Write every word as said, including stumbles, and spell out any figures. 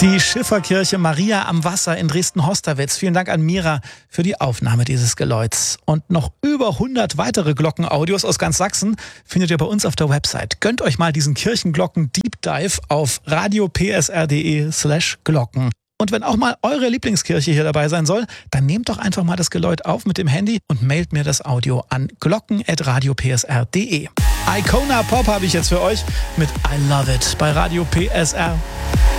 Die Schifferkirche Maria am Wasser in Dresden-Hosterwitz. Vielen Dank an Mira für die Aufnahme dieses Geläuts. Und noch über hundert weitere Glockenaudios aus ganz Sachsen findet ihr bei uns auf der Website. Gönnt euch mal diesen Kirchenglocken-Deep Dive auf radiopsr.de slash Glocken. Und wenn auch mal eure Lieblingskirche hier dabei sein soll, dann nehmt doch einfach mal das Geläut auf mit dem Handy und mailt mir das Audio an glocken at radiopsr punkt de. Icona Pop habe ich jetzt für euch mit I Love It bei Radio P S R.